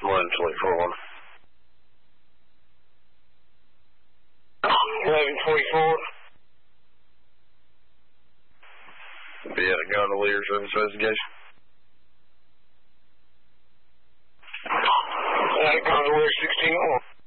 1124. 1124. Be at a gondolier service investigation. Gondolier 16-1.